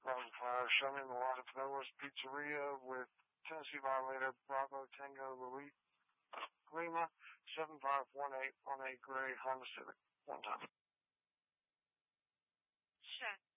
Show me Milano Flowers Pizzeria with Tennessee Violator Bravo Tango Louis Lima 7518 on a gray Honda Civic. One time. Check.